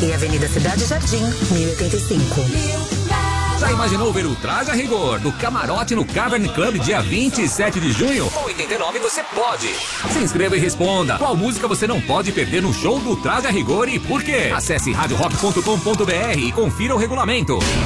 e Avenida Cidade Jardim, 1085. Já imaginou ver o Traje a Rigor do Camarote no Cavern Club dia 27 de junho? Com 89 você pode. Se inscreva e responda. Qual música você não pode perder no show do Traje a Rigor e por quê? Acesse radiorock.com.br e confira o regulamento.